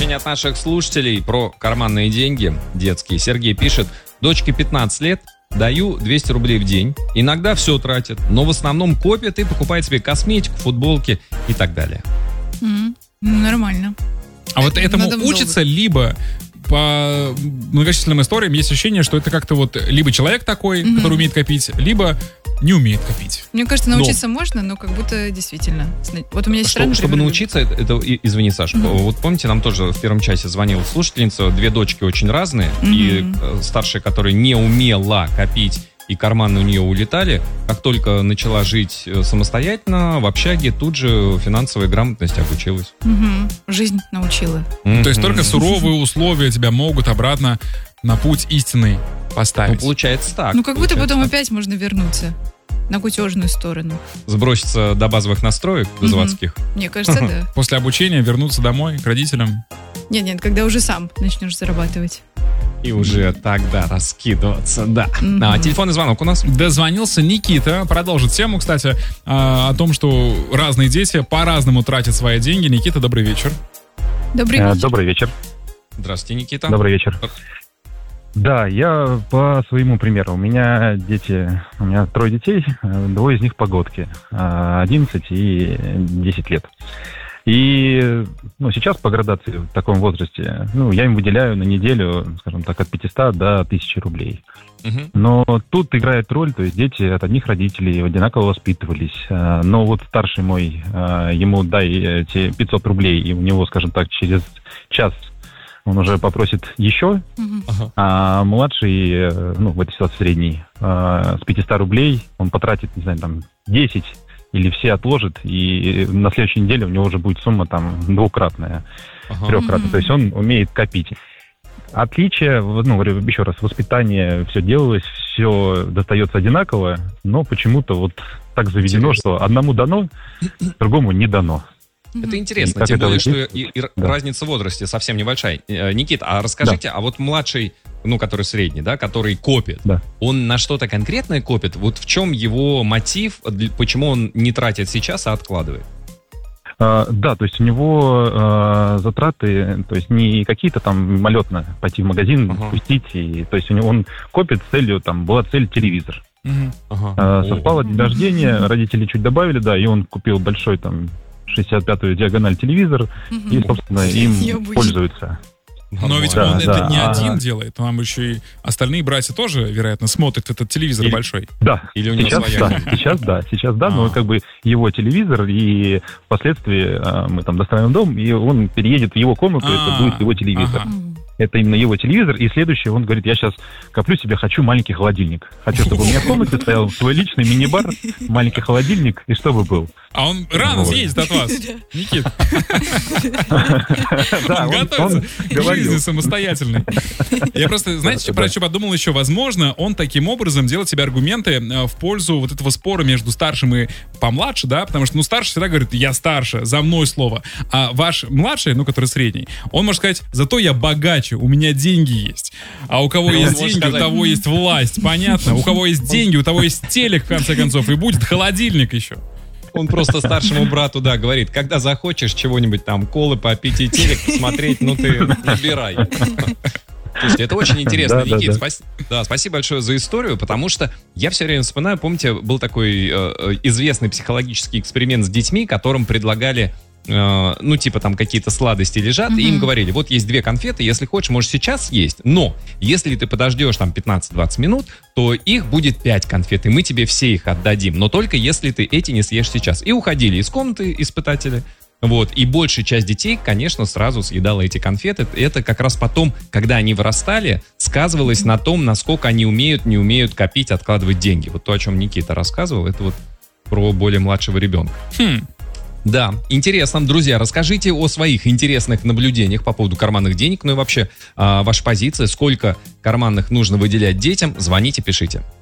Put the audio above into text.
сообщение от наших слушателей про карманные деньги детские. Сергей пишет: дочке 15 лет, даю 200 рублей в день. Иногда все тратит, но в основном копит и покупает себе косметику, футболки и так далее. Нормально. А вот этому учится либо... По многочисленным историям есть ощущение, что это как-то вот либо человек такой, который умеет копить, либо не умеет копить. Мне кажется, научиться можно, но как будто действительно. Вот у меня есть странный Чтобы научиться, извини, Саш, вот помните, нам тоже в первом часе звонила слушательница, две дочки очень разные, и старшая, которая не умела копить, и карманы у нее улетали, как только начала жить самостоятельно, в общаге, тут же финансовой грамотности обучилась. Жизнь научила. То есть только суровые условия тебя могут обратно на путь истинный поставить. Ну, получается так. Ну, как будто потом опять можно вернуться на кутежную сторону. Сброситься до базовых настроек, до заводских. Мне кажется, да. После обучения вернуться домой к родителям. Нет, когда уже сам начнешь зарабатывать. И уже тогда раскидываться, да. Телефонный звонок у нас. Дозвонился Никита. Продолжит тему, кстати, о том, что разные дети по-разному тратят свои деньги. Никита, добрый вечер. Добрый вечер. Добрый вечер. Здравствуйте, Никита. Добрый вечер. Да, я по своему примеру. У меня 3 детей, 2 из них погодки, 11 и 10 лет. И сейчас по градации в таком возрасте, я им выделяю на неделю, скажем так, от 500 до 1000 рублей. Но тут играет роль, то есть дети от одних родителей одинаково воспитывались. Но вот старший мой, ему дай эти 500 рублей, и у него, скажем так, через час он уже попросит еще, а младший, в этой ситуации средний, с 500 рублей он потратит, 10 или все отложит, и на следующей неделе у него уже будет сумма двукратная, трехкратная. То есть он умеет копить. Отличие, говорю еще раз, воспитание, все делалось, все достается одинаково, но почему-то вот так заведено, что одному дано, другому не дано. Это интересно, тем более, что и разница в возрасте совсем небольшая. Никит, а расскажите, а вот младший, который средний, да, который копит, он на что-то конкретное копит? Вот в чем его мотив, почему он не тратит сейчас, а откладывает? Да, то есть у него затраты, то есть не какие-то мимолетно пойти в магазин, купить, то есть он копит с целью, была цель телевизор. Совпало день рождения, родители чуть добавили, и он купил большой 65-ю диагональ телевизор, и, собственно, им пользуются. Но ведь он это не один делает, там еще и остальные братья тоже, вероятно, смотрят этот телевизор большой. Да, или у него сейчас да, но его телевизор, и впоследствии мы достраиваем дом, и он переедет в его комнату, это будет его телевизор. Это именно его телевизор, и следующее, он говорит, я сейчас коплю себе, хочу маленький холодильник. Хочу, чтобы у меня в комнате стоял свой личный мини-бар, маленький холодильник, и чтобы был. А он рано съедет от вас, Никит. Он готовится к жизни самостоятельной. Я просто, знаете, про что подумал еще? Возможно, он таким образом делает себе аргументы в пользу вот этого спора между старшим и помладше, да, потому что, старший всегда говорит, я старше, за мной слово. А ваш младший, который средний, он может сказать, зато я богаче, у меня деньги есть. А у кого есть деньги, у того есть власть, понятно? У кого есть деньги, у того есть телек, в конце концов, и будет холодильник еще. Он просто старшему брату, говорит, когда захочешь чего-нибудь колы попить и телек посмотреть, ты набирай. Слушайте, это очень интересно, Никит. Спасибо большое за историю, потому что я все время вспоминаю, помните, был такой известный психологический эксперимент с детьми, которым предлагали какие-то сладости лежат, и им говорили, вот есть 2 конфеты, если хочешь, можешь сейчас съесть, но если ты подождешь 15-20 минут, то их будет 5 конфет, и мы тебе все их отдадим, но только если ты эти не съешь сейчас. И уходили из комнаты испытатели, и большая часть детей, конечно, сразу съедала эти конфеты. Это как раз потом, когда они вырастали, сказывалось на том, насколько они не умеют копить, откладывать деньги. Вот то, о чем Никита рассказывал, это про более младшего ребенка. Да, интересно. Друзья, расскажите о своих интересных наблюдениях по поводу карманных денег, и вообще ваша позиция, сколько карманных нужно выделять детям. Звоните, пишите.